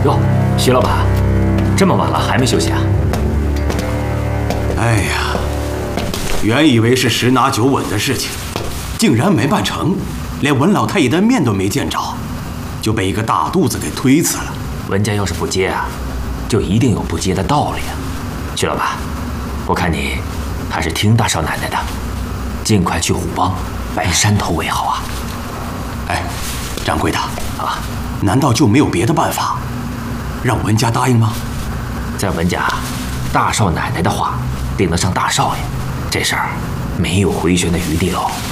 哟，徐老板，这么晚了还没休息啊？ 哎呀，原以为是十拿九稳的事情，竟然没办成，连文老太爷的面都没见着，就被一个大肚子给推辞了。 文家要是不接啊，就一定有不接的道理啊。徐老板，我看你还是听大少奶奶的，尽快去虎帮拜山头为好啊。 哎，掌柜的啊， 难道就没有别的办法，让文家答应吗？ 在文家，大少奶奶的话顶得上大少爷，这事儿没有回旋的余地喽。